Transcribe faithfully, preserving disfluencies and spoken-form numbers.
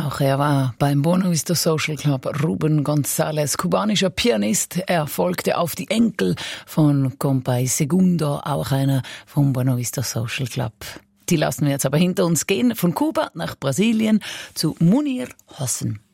Auch er war beim Buena Vista Social Club. Ruben González, kubanischer Pianist. Er folgte auf die Enkel von Compay Segundo, auch einer vom Buena Vista Social Club. Die lassen wir jetzt aber hinter uns gehen. Von Kuba nach Brasilien zu Munir Hosn.